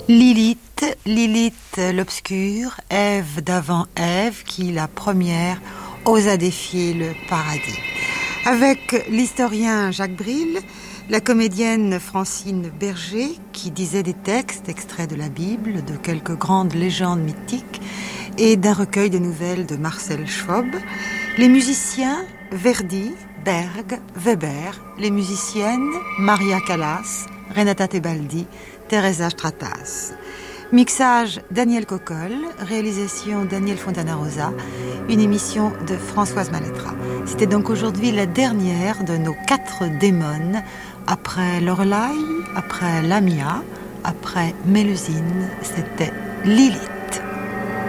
Lilith l'obscure, Ève d'avant Ève, qui la première osa défier le paradis. Avec l'historien Jacques Bril, la comédienne Francine Berger, qui disait des textes extraits de la Bible, de quelques grandes légendes mythiques et d'un recueil de nouvelles de Marcel Schwob, les musiciens Verdi, Berg, Weber, les musiciennes Maria Callas, Renata Tebaldi, Teresa Stratas. Mixage Daniel Cocolle, réalisation Daniel Fontana Rosa, une émission de Françoise Maletra. C'était donc aujourd'hui la dernière de nos 4 démones, après Lorelai, après Lamia, après Mélusine, c'était Lilith.